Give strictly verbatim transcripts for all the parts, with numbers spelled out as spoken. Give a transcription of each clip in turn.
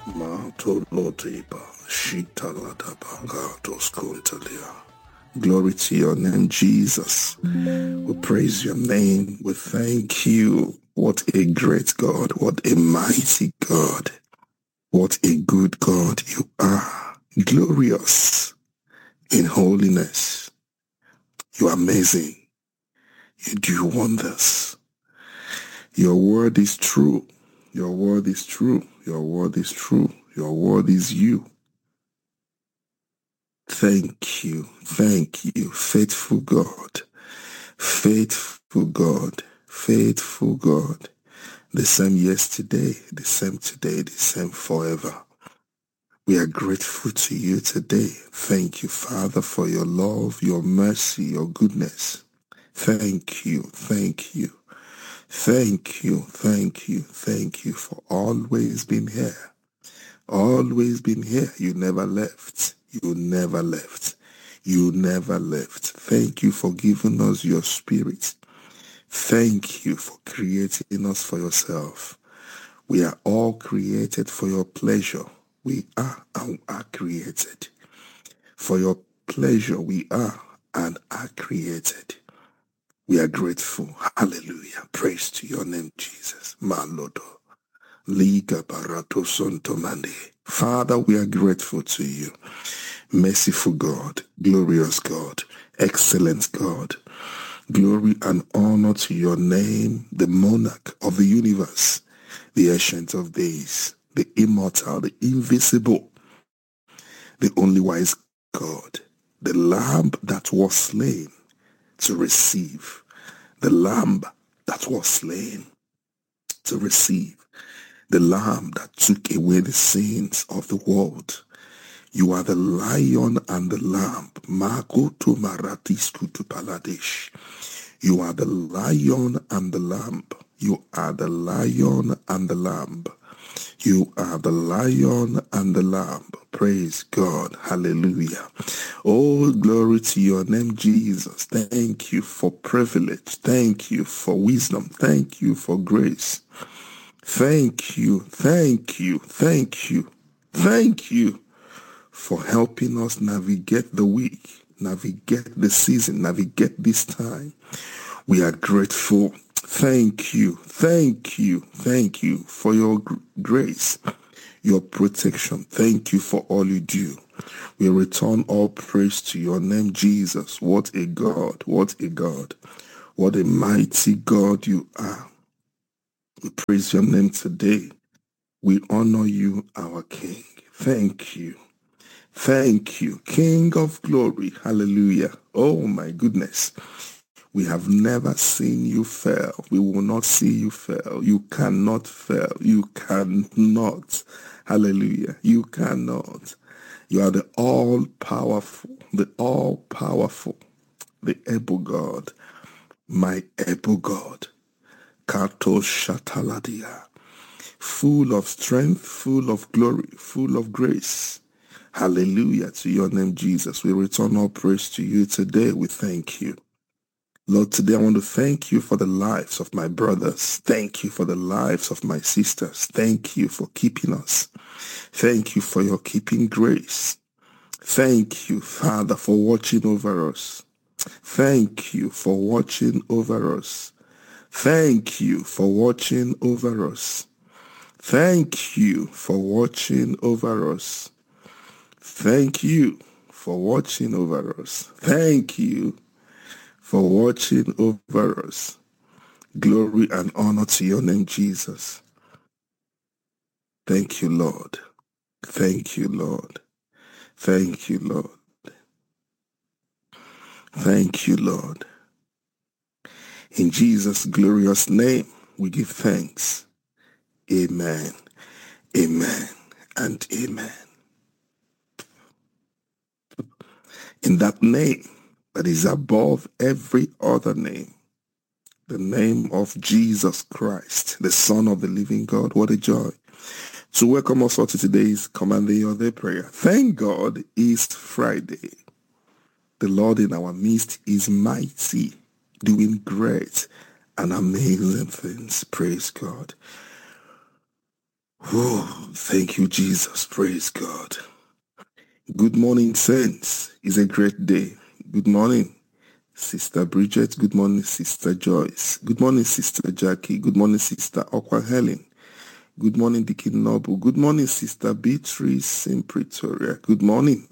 Matoloteba, Shitaladabanga, Toskuntalia. Glory to your name, Jesus. We praise your name. We thank you. What a great God. What a mighty God. What a good God you are. Glorious in holiness. You are amazing. You do wonders. Your word is true. Your word is true. Your word is true. Your word is you. Thank you. Thank you, faithful God. Faithful God. Faithful God. The same yesterday, the same today, the same forever. We are grateful to you today. Thank you, Father, for your love, your mercy, your goodness. Thank you. Thank you. Thank you. Thank you. Thank you for always being here. Always been here. You never left. You never left. You never left. Thank you for giving us your spirit. Thank you for creating us for yourself. We are all created for your pleasure. We are and are created. For your pleasure, we are and are created. We are grateful. Hallelujah. Praise to your name, Jesus. Malodo. Liga barato sontomande. Father, we are grateful to you. Merciful God, glorious God, excellent God. Glory and honor to your name, the monarch of the universe, the ancient of days, the immortal, the invisible, the only wise God, the lamb that was slain to receive, the lamb that was slain to receive, the lamb that took away the sins of the world. You are the lion and the lamb. Makoto maratiskutu paladesh. You are the lion and the lamb. You are the lion and the lamb. You are the lion and the lamb. Praise God. Hallelujah. Oh, glory to your name, Jesus. Thank you for privilege. Thank you for wisdom. Thank you for grace. Thank you. Thank you. Thank you. Thank you for helping us navigate the week, navigate the season, navigate this time. We are grateful. Thank you, thank you, thank you for your grace, your protection. Thank you for all you do. We return all praise to your name, Jesus. What a God, what a God, what a mighty God you are. We praise your name today. We honor you, our King. Thank you. Thank you, King of glory. Hallelujah. Oh my goodness. We have never seen you fail. We will not see you fail. You cannot fail. You cannot. Hallelujah. You cannot. You are the all-powerful, the all-powerful, the able God, my able God. Kato Shataladia. Full of strength, full of glory, full of grace. Hallelujah to your name, Jesus. We return all praise to you today. We thank you. Lord, today I want to thank you for the lives of my brothers. Thank you for the lives of my sisters. Thank you for keeping us. Thank you for your keeping grace. Thank you, Father, for watching over us. Thank you for watching over us. Thank you for watching over us. Thank you for watching over us. Thank you for watching over us. Thank you for watching over us. Glory and honor to your name, Jesus. Thank you, Lord. Thank you, Lord. Thank you, Lord. Thank you, Lord. In Jesus' glorious name, we give thanks. Amen. Amen and amen. In that name that is above every other name, the name of Jesus Christ, the Son of the living God. What a joy to welcome us all to today's Commanding Your Day prayer. Thank God it's Friday. The Lord in our midst is mighty, doing great and amazing things. Praise God. Oh, thank you, Jesus. Praise God. Good morning, saints. It's a great day. Good morning, Sister Bridget. Good morning, Sister Joyce. Good morning, Sister Jackie. Good morning, Sister Okwa Helen. Good morning, Deacon Noble. Good morning, Sister Beatrice in Pretoria. Good morning.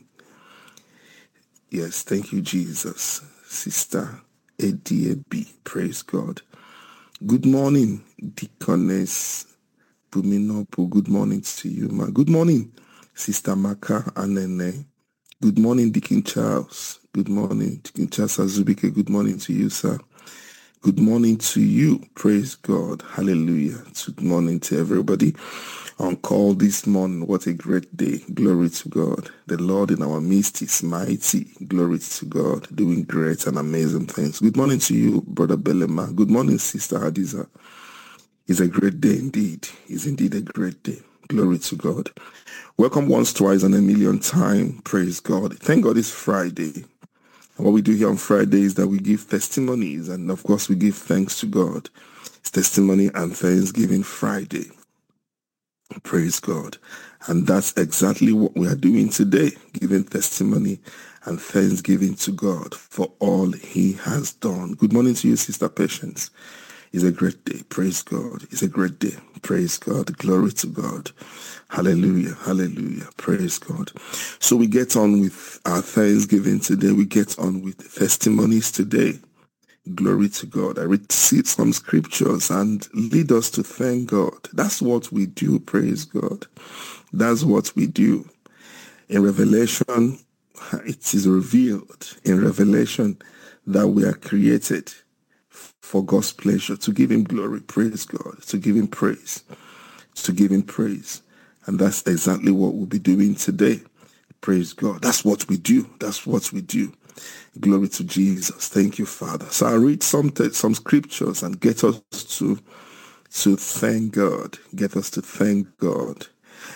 Yes, thank you, Jesus. Sister Ediabi. Praise God. Good morning, Deaconess Buminopo. Good morning to you, ma. Good morning, Sister Maka Anene. Good morning, Deacon Charles. Good morning, Deacon Charles Azubike. Good morning to you, sir. Good morning to you. Praise God. Hallelujah. Good morning to everybody on call this morning. What a great day. Glory to God. The Lord in our midst is mighty. Glory to God. Doing great and amazing things. Good morning to you, Brother Belema. Good morning, Sister Hadiza. It's a great day indeed. It's indeed a great day. Glory to God. Welcome once, twice, and a million times. Praise God. Thank God it's Friday. And what we do here on Friday is that we give testimonies, and of course we give thanks to God. It's Testimony and Thanksgiving Friday. Praise God. And that's exactly what we are doing today, giving testimony and thanksgiving to God for all he has done. Good morning to you, Sister Patience. It's a great day. Praise God. It's a great day. Praise God. Glory to God. Hallelujah. Hallelujah. Praise God. So we get on with our Thanksgiving today. We get on with testimonies today. Glory to God. I read some scriptures and lead us to thank God. That's what we do. Praise God. That's what we do. In Revelation, it is revealed in Revelation that we are created for God's pleasure, to give him glory. Praise God. To give him praise. To give him praise. And that's exactly what we'll be doing today. Praise God. That's what we do. That's what we do. Glory to Jesus. Thank you, Father. So I'll read some some scriptures and get us to to thank God. Get us to thank God.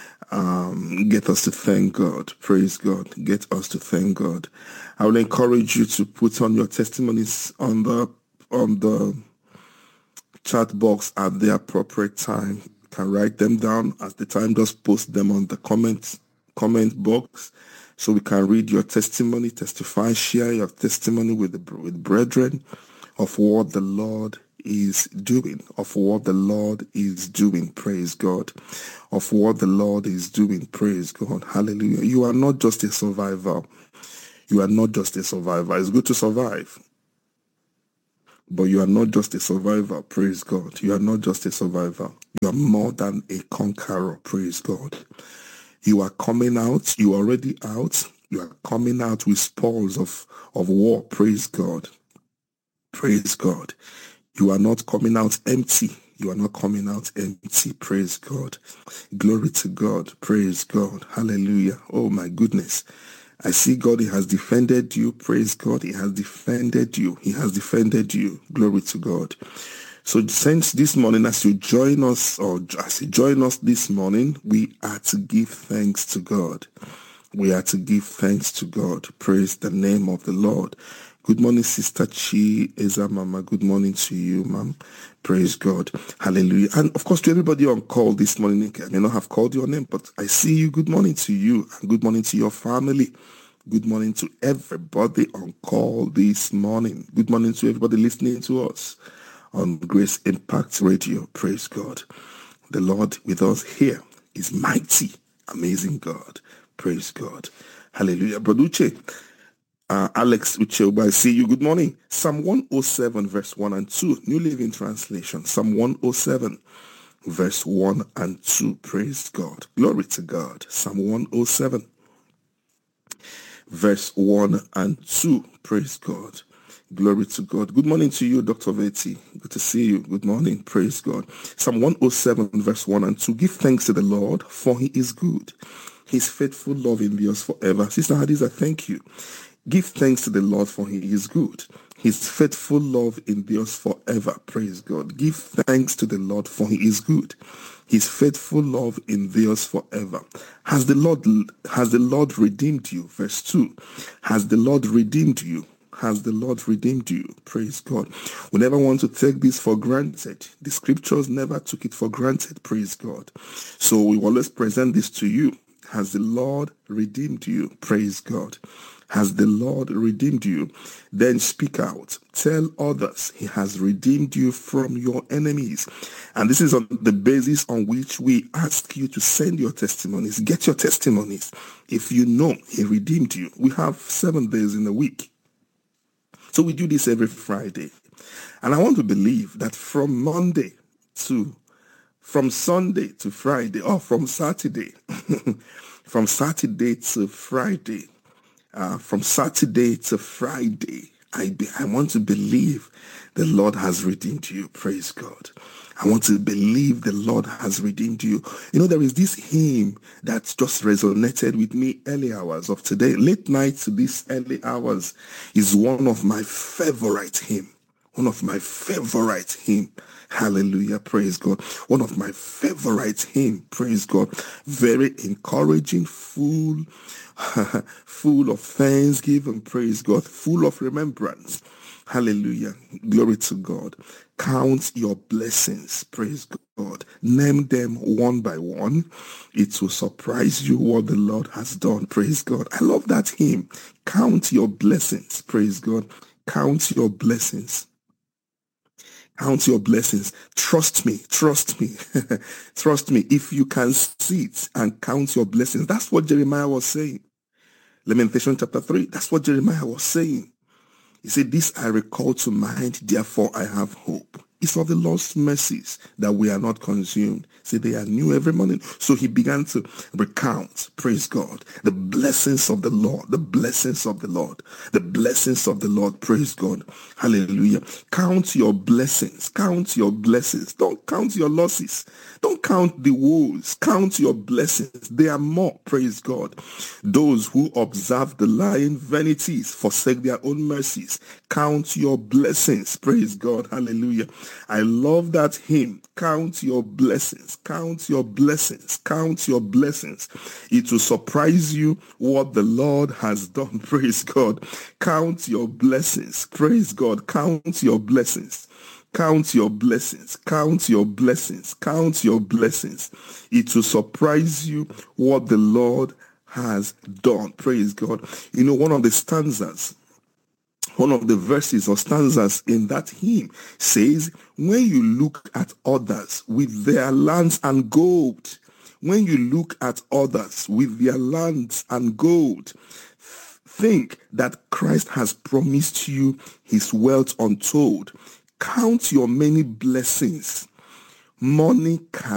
Um, get us to thank God. Praise God. Get us to thank God. I will encourage you to put on your testimonies on the on the chat box at the appropriate time. You can write them down at the time. Just post them on the comment comment box so we can read your testimony, testify, share your testimony with the with brethren of what the Lord is doing, of what the Lord is doing. Praise God. Of what the Lord is doing. Praise God. Hallelujah. You are not just a survivor. You are not just a survivor. It's good to survive. But you are not just a survivor, praise God. You are not just a survivor. You are more than a conqueror, praise God. You are coming out, you are already out. You are coming out with spoils of, of war, praise God. Praise God. You are not coming out empty. You are not coming out empty, praise God. Glory to God, praise God. Hallelujah. Oh my goodness. I see God, he has defended you. Praise God. He has defended you. He has defended you. Glory to God. So since this morning, as you join us, or as you join us this morning, we are to give thanks to God. We are to give thanks to God. Praise the name of the Lord. Good morning, Sister Chi Eza Mama. Good morning to you, ma'am. Praise God. Hallelujah. And of course, to everybody on call this morning, I may not have called your name, but I see you. Good morning to you, and good morning to your family. Good morning to everybody on call this morning. Good morning to everybody listening to us on Grace Impact Radio. Praise God. The Lord with us here is mighty, amazing God. Praise God. Hallelujah. Brother Uche, uh, Alex Uche, I see you. Good morning. Psalm one oh seven, verse one and two, New Living Translation. Psalm one oh seven, verse one and two. Praise God. Glory to God. Psalm one oh seven. Verse one and two. Praise God. Glory to God. Good morning to you, Doctor Veti. Good to see you. Good morning. Praise God. Psalm one oh seven, verse one and two. Give thanks to the Lord, for he is good. His faithful love endures forever. Sister Hadiza, thank you. Give thanks to the Lord, for he is good. His faithful love endures forever. Praise God. Give thanks to the Lord, for he is good. His faithful love endures forever. Has the Lord has the Lord redeemed you? Verse two. Has the Lord redeemed you? has the Lord redeemed you. Praise God. We never want to take this for granted. The scriptures never took it for granted. Praise God. So we always present this to you. Has the Lord redeemed you? Praise God. Has the Lord redeemed you? Then speak out. Tell others he has redeemed you from your enemies. And this is on the basis on which we ask you to send your testimonies. Get your testimonies. If you know he redeemed you. We have seven days in a week. So we do this every Friday. And I want to believe that from Monday to, from Sunday to Friday, or from Saturday, from Saturday to Friday, Uh, from Saturday to Friday, I be, I want to believe the Lord has redeemed you. Praise God. I want to believe the Lord has redeemed you. You know, there is this hymn that just resonated with me early hours of today. Late night to these early hours is one of my favorite hymn. One of my favorite hymn. Hallelujah. Praise God. One of my favorite hymn. Praise God. Very encouraging, full, full of thanksgiving. Praise God. Full of remembrance. Hallelujah. Glory to God. Count your blessings. Praise God. Name them one by one. It will surprise you what the Lord has done. Praise God. I love that hymn. Count your blessings. Praise God. Count your blessings. Count your blessings. Trust me. Trust me. Trust me. If you can sit and count your blessings, that's what Jeremiah was saying. Lamentation chapter three. That's what Jeremiah was saying. He said, this I recall to mind, therefore I have hope. It's of the Lord's mercies that we are not consumed. See, they are new every morning. So he began to recount, praise God, the blessings of the Lord, the blessings of the Lord, the blessings of the Lord, praise God. Hallelujah. Count your blessings. Count your blessings. Don't count your losses. Don't count the woes. Count your blessings. They are more, praise God. Those who observe the lying vanities forsake their own mercies. Count your blessings, praise God. Hallelujah. I love that hymn. Count your blessings. Count your blessings. Count your blessings. It will surprise you what the Lord has done. Praise God. Count your blessings. Praise God. Count your blessings. Count your blessings. Count your blessings. Count your blessings. It will surprise you what the Lord has done. Praise God. You know, one of the stanzas, one of the verses or stanzas in that hymn says, when you look at others with their lands and gold, when you look at others with their lands and gold, think that Christ has promised you his wealth untold. Count your many blessings. Money can